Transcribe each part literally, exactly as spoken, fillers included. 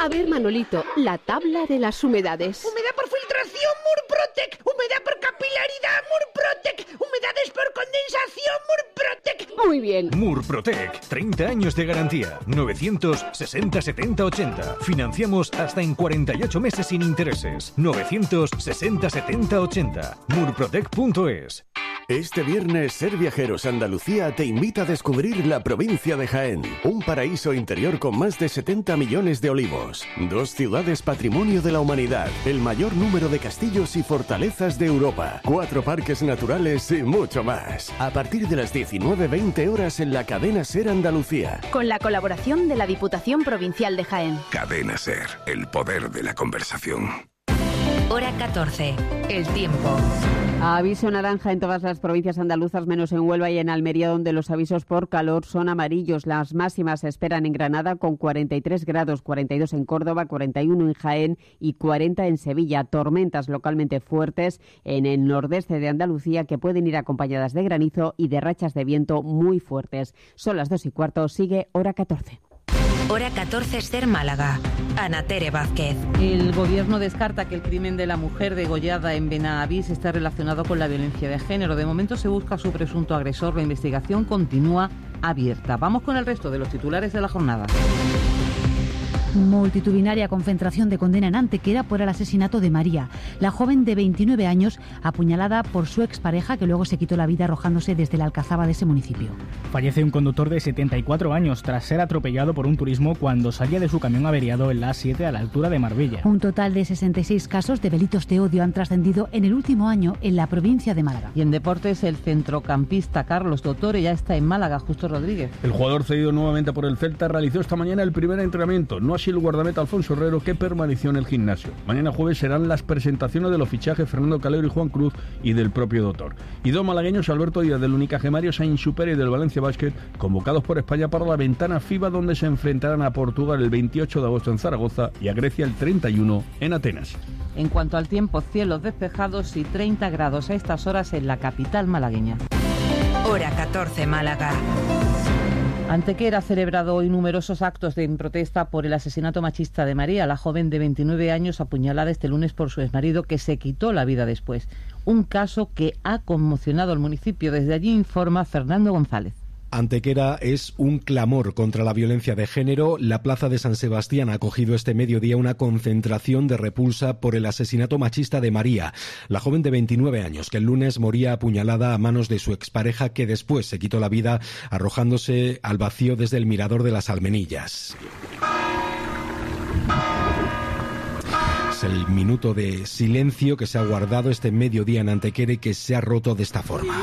A ver, Manolito, la tabla de las humedades. Humedad por filtración, Murprotec. Humedad por capilaridad, Murprotec. Humedades por condensación, Murprotec. Muy bien. Murprotec, treinta años de garantía. novecientos sesenta setenta ochenta. Financiamos hasta en cuarenta y ocho meses sin intereses. novecientos sesenta setenta ochenta. murprotec punto es. Este viernes, Ser Viajeros Andalucía te invita a descubrir la provincia de Jaén, un paraíso interior con más de setenta millones de olivos, dos ciudades patrimonio de la humanidad, el mayor número de castillos y fortalezas de Europa, cuatro parques naturales y mucho más. A partir de las diecinueve veinte horas en la cadena Ser Andalucía. Con la colaboración de la Diputación Provincial de Jaén. Cadena Ser, el poder de la conversación. Hora catorce, el tiempo. Aviso naranja en todas las provincias andaluzas, menos en Huelva y en Almería, donde los avisos por calor son amarillos. Las máximas se esperan en Granada con cuarenta y tres grados, cuarenta y dos en Córdoba, cuarenta y uno en Jaén y cuarenta en Sevilla. Tormentas localmente fuertes en el nordeste de Andalucía que pueden ir acompañadas de granizo y de rachas de viento muy fuertes. Son las dos y cuarto, sigue Hora catorce. Hora catorce, Ser Málaga. Ana Tere Vázquez. El gobierno descarta que el crimen de la mujer degollada en Benavís esté relacionado con la violencia de género. De momento se busca a su presunto agresor. La investigación continúa abierta. Vamos con el resto de los titulares de la jornada. Multitudinaria concentración de condena en Antequera por el asesinato de María, la joven de veintinueve años apuñalada por su expareja que luego se quitó la vida arrojándose desde la alcazaba de ese municipio. Fallece un conductor de setenta y cuatro años tras ser atropellado por un turismo cuando salía de su camión averiado en la A siete a la altura de Marbella. Un total de sesenta y seis casos de delitos de odio han trascendido en el último año en la provincia de Málaga. Y en deportes, el centrocampista Carlos Dottore ya está en Málaga. Justo Rodríguez. El jugador cedido nuevamente por el Celta realizó esta mañana el primer entrenamiento. No así el guardameta Alfonso Herrero, que permaneció en el gimnasio. Mañana jueves serán las presentaciones de los fichajes Fernando Calero y Juan Cruz y del propio Doctor. Y dos malagueños, Alberto Díaz del Unicaja Mario Sainz Superi y del Valencia Basket, convocados por España para la ventana FIBA, donde se enfrentarán a Portugal el veintiocho de agosto en Zaragoza y a Grecia el treinta y uno en Atenas. En cuanto al tiempo, cielos despejados y treinta grados a estas horas en la capital malagueña. Hora catorce, Málaga. Antequera ha celebrado hoy numerosos actos de protesta por el asesinato machista de María, la joven de veintinueve años apuñalada este lunes por su exmarido que se quitó la vida después. Un caso que ha conmocionado al municipio. Desde allí informa Fernando González. Antequera es un clamor contra la violencia de género. La plaza de San Sebastián ha acogido este mediodía una concentración de repulsa por el asesinato machista de María, la joven de veintinueve años que el lunes moría apuñalada a manos de su expareja, que después se quitó la vida arrojándose al vacío desde el mirador de las Almenillas. Es el minuto de silencio que se ha guardado este mediodía en Antequera y que se ha roto de esta forma.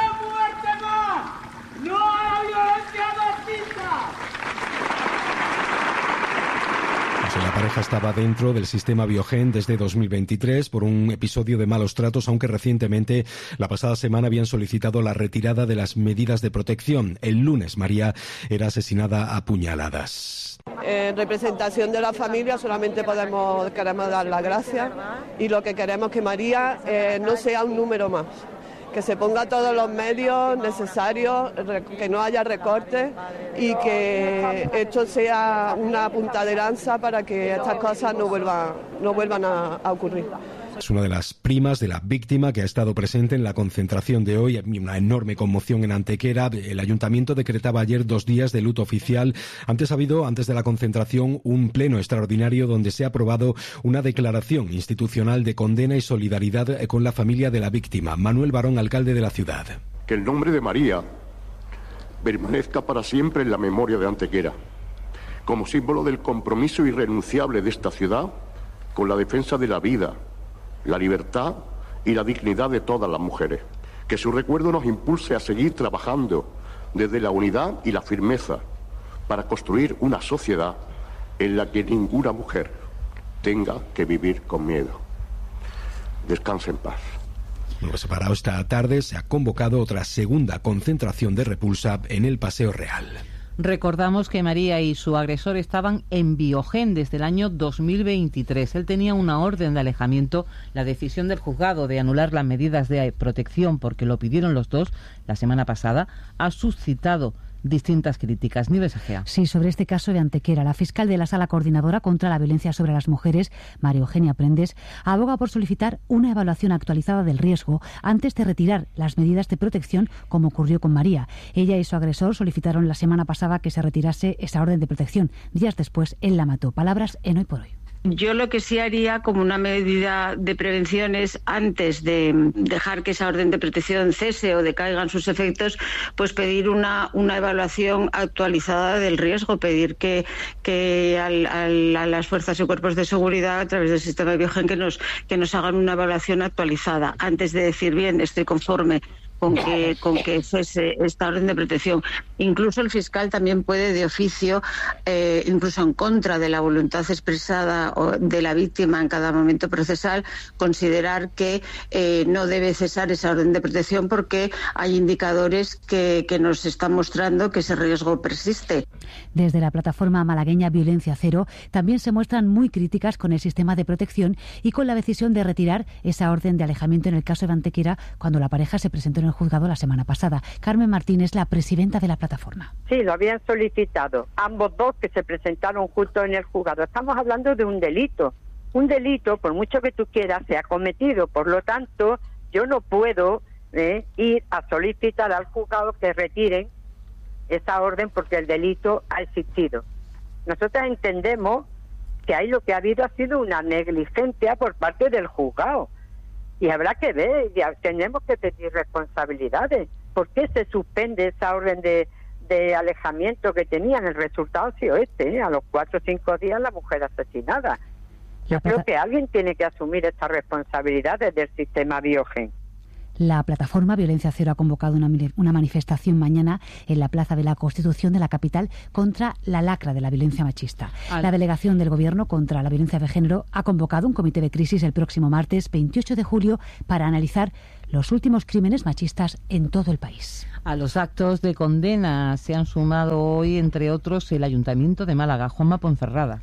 La pareja estaba dentro del sistema Biogen desde dos mil veintitrés por un episodio de malos tratos, aunque recientemente, la pasada semana, habían solicitado la retirada de las medidas de protección. El lunes, María era asesinada a puñaladas. En representación de la familia solamente podemos queremos dar las gracias y lo que queremos es que María eh, no sea un número más. Que se ponga todos los medios necesarios, que no haya recortes y que esto sea una punta de lanza para que estas cosas no vuelvan, no vuelvan a, a ocurrir. Es una de las primas de la víctima que ha estado presente en la concentración de hoy. Una enorme conmoción en Antequera. El ayuntamiento decretaba ayer dos días de luto oficial. Antes ha habido, antes de la concentración, un pleno extraordinario donde se ha aprobado una declaración institucional de condena y solidaridad con la familia de la víctima. Manuel Barón, alcalde de la ciudad. Que el nombre de María permanezca para siempre en la memoria de Antequera, como símbolo del compromiso irrenunciable de esta ciudad con la defensa de la vida, la libertad y la dignidad de todas las mujeres. Que su recuerdo nos impulse a seguir trabajando desde la unidad y la firmeza para construir una sociedad en la que ninguna mujer tenga que vivir con miedo. Descanse en paz. Bueno, separado esta tarde se ha convocado otra segunda concentración de repulsa en el Paseo Real. Recordamos que María y su agresor estaban en Biogen desde el año dos mil veintitrés. Él tenía una orden de alejamiento. La decisión del juzgado de anular las medidas de protección, porque lo pidieron los dos la semana pasada, ha suscitado distintas críticas. Nieves Egea. Sí, sobre este caso de Antequera, la fiscal de la Sala Coordinadora contra la Violencia sobre las Mujeres, María Eugenia Prendes, aboga por solicitar una evaluación actualizada del riesgo antes de retirar las medidas de protección, como ocurrió con María. Ella y su agresor solicitaron la semana pasada que se retirase esa orden de protección. Días después, él la mató. Palabras en Hoy por Hoy. Yo lo que sí haría como una medida de prevención es, antes de dejar que esa orden de protección cese o decaigan sus efectos, pues pedir una, una evaluación actualizada del riesgo, pedir que, que al, al, a las fuerzas y cuerpos de seguridad, a través del sistema Biogen, que nos, que nos hagan una evaluación actualizada, antes de decir, bien, estoy conforme con que con que cese esta orden de protección. Incluso el fiscal también puede, de oficio, eh, incluso en contra de la voluntad expresada de la víctima en cada momento procesal, considerar que eh, no debe cesar esa orden de protección porque hay indicadores que, que nos están mostrando que ese riesgo persiste. Desde la plataforma malagueña Violencia Cero también se muestran muy críticas con el sistema de protección y con la decisión de retirar esa orden de alejamiento en el caso de Antequera, cuando la pareja se presentó en el juzgado la semana pasada. Carmen Martínez, la presidenta de la plataforma. Sí, lo habían solicitado ambos dos, que se presentaron justo en el juzgado. Estamos hablando de un delito. Un delito, por mucho que tú quieras, se ha cometido. Por lo tanto, yo no puedo eh, ir a solicitar al juzgado que retiren esa orden porque el delito ha existido. Nosotros entendemos que ahí lo que ha habido ha sido una negligencia por parte del juzgado. Y habrá que ver, ya tenemos que pedir responsabilidades. ¿Por qué se suspende esa orden de, de alejamiento que tenían? El resultado ha sido este, ¿eh? A los cuatro o cinco días la mujer asesinada. Yo creo que alguien tiene que asumir esta responsabilidad desde el sistema Biogen. La plataforma Violencia Cero ha convocado una, una manifestación mañana en la Plaza de la Constitución de la capital contra la lacra de la violencia machista. Al... La delegación del Gobierno contra la violencia de género ha convocado un comité de crisis el próximo martes veintiocho de julio para analizar los últimos crímenes machistas en todo el país. A los actos de condena se han sumado hoy, entre otros, el Ayuntamiento de Málaga. Juanma Ponferrada.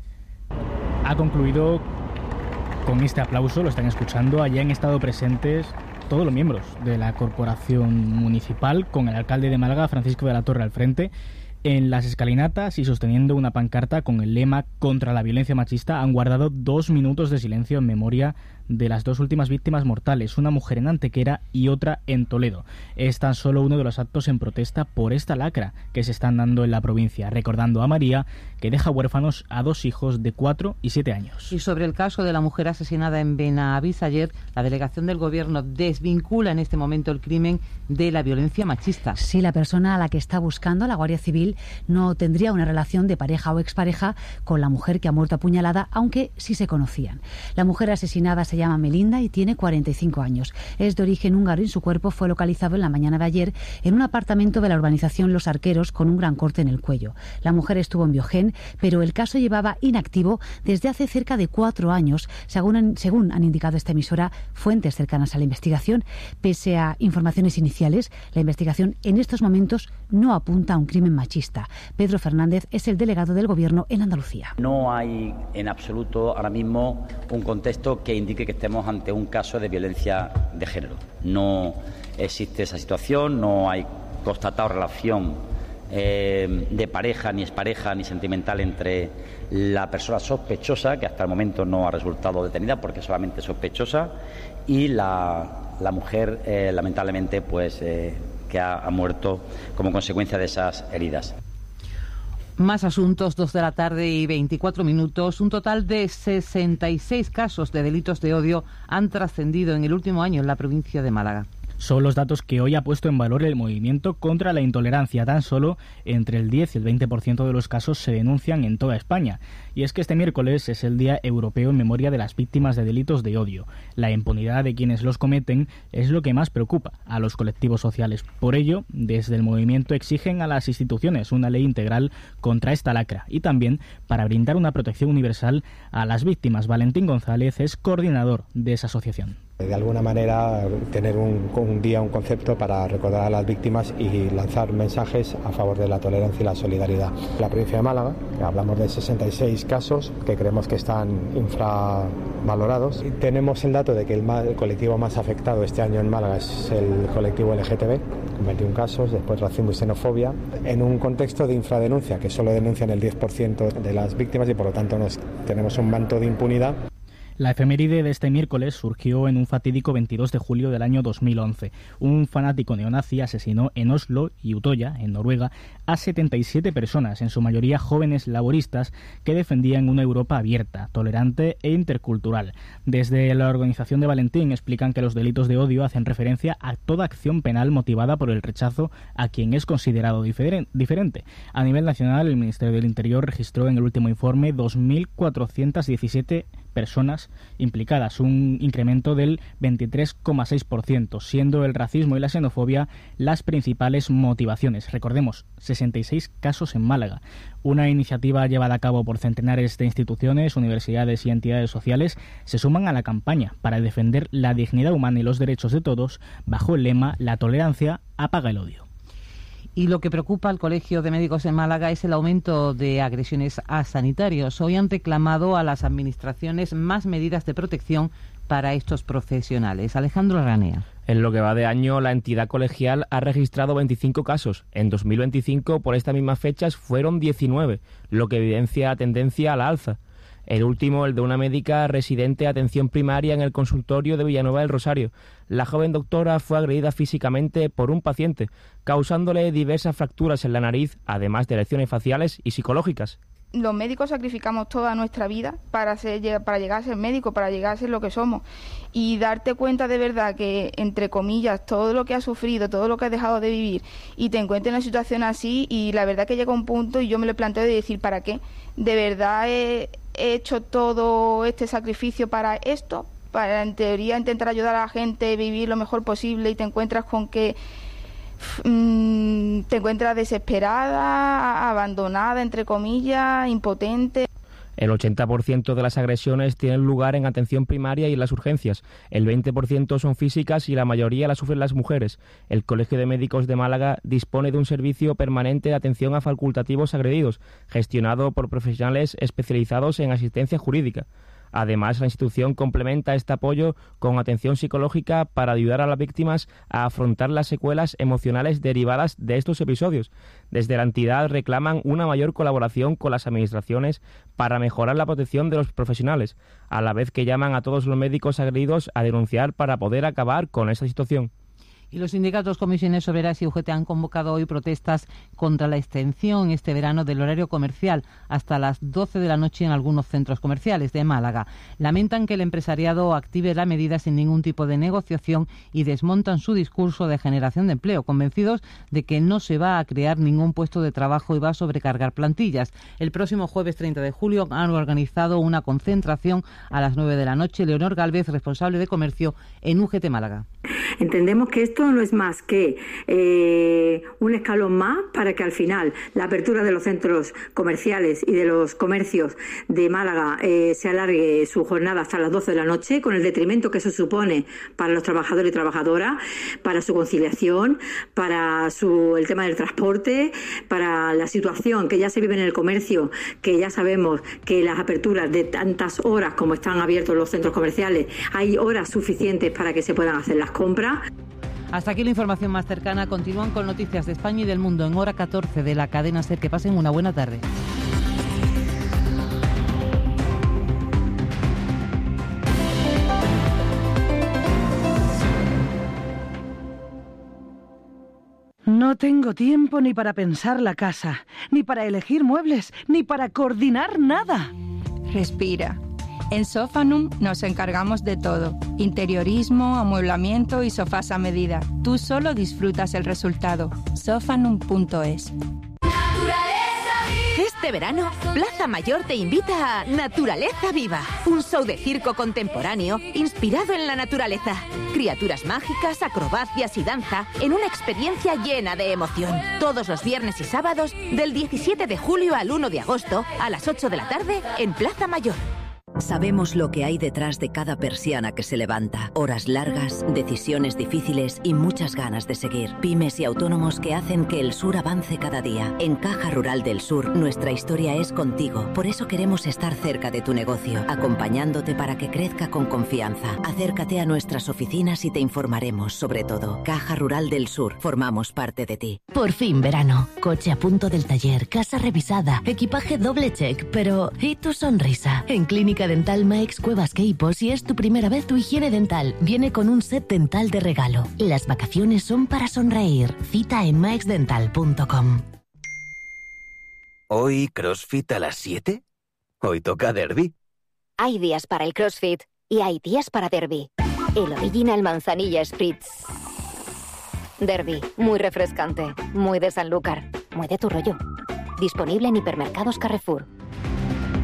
Ha concluido con este aplauso, lo están escuchando. Allí han estado presentes todos los miembros de la corporación municipal, con el alcalde de Málaga, Francisco de la Torre, al frente, en las escalinatas y sosteniendo una pancarta con el lema contra la violencia machista. Han guardado dos minutos de silencio en memoria de las dos últimas víctimas mortales, una mujer en Antequera y otra en Toledo. Es tan solo uno de los actos en protesta por esta lacra que se están dando en la provincia, recordando a María, que deja huérfanos a dos hijos de cuatro y siete años. Y sobre el caso de la mujer asesinada en Benavís ayer, la delegación del Gobierno desvincula en este momento el crimen de la violencia machista. Sí, la persona a la que está buscando la Guardia Civil no tendría una relación de pareja o expareja con la mujer que ha muerto apuñalada, aunque sí se conocían. La mujer asesinada se llama Melinda y tiene cuarenta y cinco años. Es de origen húngaro y su cuerpo fue localizado en la mañana de ayer en un apartamento de la urbanización Los Arqueros con un gran corte en el cuello. La mujer estuvo en Biogen, pero el caso llevaba inactivo desde hace cerca de cuatro años, según, según han indicado esta emisora fuentes cercanas a la investigación. Pese a informaciones iniciales, la investigación en estos momentos no apunta a un crimen machista. Pedro Fernández es el delegado del Gobierno en Andalucía. No hay en absoluto ahora mismo un contexto que indique que estemos ante un caso de violencia de género. No existe esa situación, no hay constatado relación eh, de pareja, ni expareja, ni sentimental entre la persona sospechosa, que hasta el momento no ha resultado detenida porque es solamente sospechosa, y la, la mujer, eh, lamentablemente, pues eh, que ha, ha muerto como consecuencia de esas heridas. Más asuntos, dos de la tarde y veinticuatro minutos. Un total de sesenta y seis casos de delitos de odio han trascendido en el último año en la provincia de Málaga. Son los datos que hoy ha puesto en valor el movimiento contra la intolerancia. Tan solo entre el diez y el veinte por ciento de los casos se denuncian en toda España. Y es que este miércoles es el Día Europeo en memoria de las víctimas de delitos de odio. La impunidad de quienes los cometen es lo que más preocupa a los colectivos sociales. Por ello, desde el movimiento exigen a las instituciones una ley integral contra esta lacra y también para brindar una protección universal a las víctimas. Valentín González es coordinador de esa asociación. De alguna manera, tener un, un día, un concepto para recordar a las víctimas y lanzar mensajes a favor de la tolerancia y la solidaridad. La provincia de Málaga, hablamos de sesenta y seis casos que creemos que están infravalorados. Tenemos el dato de que el, el colectivo más afectado este año en Málaga es el colectivo L G T B, veintiún casos, después racismo y xenofobia, en un contexto de infradenuncia, que solo denuncian el diez por ciento de las víctimas y por lo tanto nos, tenemos un manto de impunidad. La efeméride de este miércoles surgió en un fatídico veintidós de julio del año dos mil once. Un fanático neonazi asesinó en Oslo y Utoya, en Noruega, a setenta y siete personas, en su mayoría jóvenes laboristas, que defendían una Europa abierta, tolerante e intercultural. Desde la organización de Valentín explican que los delitos de odio hacen referencia a toda acción penal motivada por el rechazo a quien es considerado diferente. A nivel nacional, el Ministerio del Interior registró en el último informe dos mil cuatrocientas diecisiete personas implicadas, un incremento del veintitrés coma seis por ciento, siendo el racismo y la xenofobia las principales motivaciones. Recordemos, sesenta y seis casos en Málaga. Una iniciativa llevada a cabo por centenares de instituciones, universidades y entidades sociales se suman a la campaña para defender la dignidad humana y los derechos de todos bajo el lema "La tolerancia apaga el odio". Y lo que preocupa al Colegio de Médicos en Málaga es el aumento de agresiones a sanitarios. Hoy han reclamado a las administraciones más medidas de protección para estos profesionales. Alejandro Ranea. En lo que va de año, la entidad colegial ha registrado veinticinco casos. En dos mil veinticinco, por estas mismas fechas, fueron diecinueve, lo que evidencia la tendencia a la alza. El último, el de una médica residente de atención primaria en el consultorio de Villanueva del Rosario. La joven doctora fue agredida físicamente por un paciente, causándole diversas fracturas en la nariz, además de lesiones faciales y psicológicas. Los médicos sacrificamos toda nuestra vida para, ser, para llegar a ser médico, para llegar a ser lo que somos. Y darte cuenta de verdad que, entre comillas, todo lo que has sufrido, todo lo que has dejado de vivir, y te encuentras en una situación así, y la verdad que llega un punto, y yo me lo planteo de decir, ¿para qué? ¿De verdad he, he hecho todo este sacrificio para esto? Para, en teoría, intentar ayudar a la gente a vivir lo mejor posible, y te encuentras con que te encuentras desesperada, abandonada, entre comillas, impotente. El ochenta por ciento de las agresiones tienen lugar en atención primaria y en las urgencias. El veinte por ciento son físicas y la mayoría las sufren las mujeres. El Colegio de Médicos de Málaga dispone de un servicio permanente de atención a facultativos agredidos, gestionado por profesionales especializados en asistencia jurídica. Además, la institución complementa este apoyo con atención psicológica para ayudar a las víctimas a afrontar las secuelas emocionales derivadas de estos episodios. Desde la entidad reclaman una mayor colaboración con las administraciones para mejorar la protección de los profesionales, a la vez que llaman a todos los médicos agredidos a denunciar para poder acabar con esta situación. Y los sindicatos Comisiones Obreras y U G T han convocado hoy protestas contra la extensión este verano del horario comercial hasta las doce de la noche en algunos centros comerciales de Málaga. Lamentan que el empresariado active la medida sin ningún tipo de negociación y desmontan su discurso de generación de empleo, convencidos de que no se va a crear ningún puesto de trabajo y va a sobrecargar plantillas. El próximo jueves treinta de julio han organizado una concentración a las nueve de la noche. Leonor Gálvez, responsable de comercio en U G T Málaga. Entendemos que esto no es más que eh, un escalón más para que al final la apertura de los centros comerciales y de los comercios de Málaga eh, se alargue su jornada hasta las doce de la noche, con el detrimento que eso supone para los trabajadores y trabajadoras, para su conciliación, para su, el tema del transporte, para la situación que ya se vive en el comercio, que ya sabemos que las aperturas de tantas horas como están abiertos los centros comerciales, hay horas suficientes para que se puedan hacer las compras. Hasta aquí la información más cercana. Continúan con noticias de España y del mundo en hora catorce de la cadena SER. Que pasen una buena tarde. No tengo tiempo ni para pensar la casa, ni para elegir muebles, ni para coordinar nada. Respira. En Sofanum nos encargamos de todo. Interiorismo, amueblamiento y sofás a medida. Tú solo disfrutas el resultado. sofanum punto es. Este verano, Plaza Mayor te invita a Naturaleza Viva, un show de circo contemporáneo inspirado en la naturaleza. Criaturas mágicas, acrobacias y danza en una experiencia llena de emoción. Todos los viernes y sábados, del diecisiete de julio al uno de agosto, a las ocho de la tarde, en Plaza Mayor. Sabemos lo que hay detrás de cada persiana que se levanta. Horas largas, decisiones difíciles y muchas ganas de seguir. Pymes y autónomos que hacen que el sur avance cada día. En Caja Rural del Sur, nuestra historia es contigo. Por eso queremos estar cerca de tu negocio, acompañándote para que crezca con confianza. Acércate a nuestras oficinas y te informaremos sobre todo. Caja Rural del Sur, formamos parte de ti. Por fin verano. Coche a punto del taller, casa revisada, equipaje doble check, pero ¿y tu sonrisa? En Clínica Dental Maix Cuevas Queipo, si es tu primera vez, tu higiene dental viene con un set dental de regalo. Las vacaciones son para sonreír. Cita en maix dental punto com. ¿Hoy CrossFit a las siete? Hoy toca derbi. Hay días para el CrossFit y hay días para derbi. El Original Manzanilla Spritz. Derby, muy refrescante, muy de Sanlúcar, muy de tu rollo. Disponible en hipermercados Carrefour.